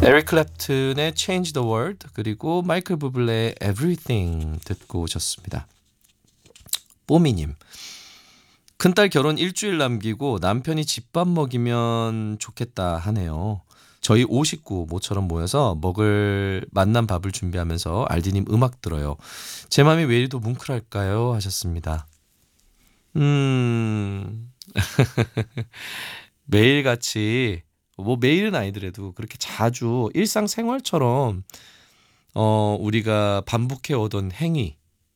에릭 클랩튼의 Change the World 그리고 마이클 부블레의 Everything 듣고 오셨습니다. 뽀미님, 큰딸 결혼 일주일 남기고 남편이 집밥 먹이면 좋겠다 하네요. 저희 5식구 모처럼 모여서 먹을 맛난 밥을 준비하면서 알디님 음악 들어요. 제 마음이 왜 이리도 뭉클할까요? 하셨습니다. 음... 매일같이 뭐 매일은 아니더라도 그렇게 자주 일상생활처럼 우리가 반복해 오던 행위,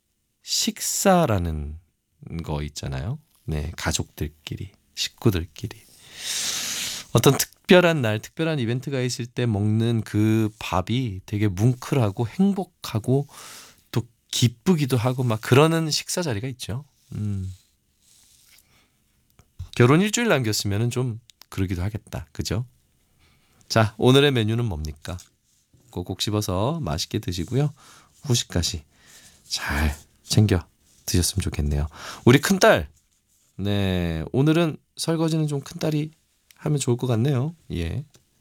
식사라는 거 있잖아요. 네, 가족들끼리, 식구들끼리 어떤 특별한 날, 특별한 이벤트가 있을 때 먹는 그 밥이 되게 뭉클하고 행복하고 또 기쁘기도 하고 막 그러는 식사 자리가 있죠. 결혼 일주일 남겼으면 좀 그러기도 하겠다. 그죠? 자, 오늘의 메뉴는 뭡니까? 꼭꼭 씹어서 맛있게 드시고요. 후식까지 잘 챙겨 드셨으면 좋겠네요. 우리 큰딸, 네, 오늘은 설거지는 좀 큰딸이 하면 좋을 것 같네요. 예.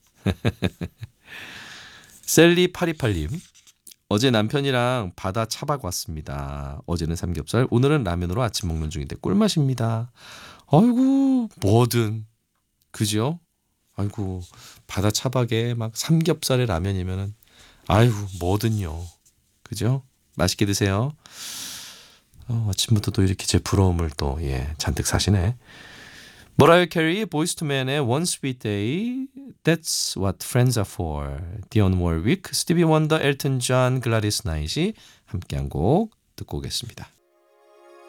셀리828님, 어제 남편이랑 바다 차박 왔습니다. 어제는 삼겹살, 오늘은 라면으로 아침 먹는 중인데 꿀맛입니다. 아이고, 뭐든 그죠? 아이고, 바다 차박에 막 삼겹살에 라면이면은 아이고, 뭐든요. 그죠? 맛있게 드세요. 아침부터 또 이렇게 제 부러움을 또 잔뜩 사시네. 머라이어 캐리의 보이스 투 맨의 One Sweet Day, That's What Friends Are For, 디온 월윅, 스티비 원더, 엘튼 존, 글라디스 나잇이 함께한 곡 듣고 오겠습니다.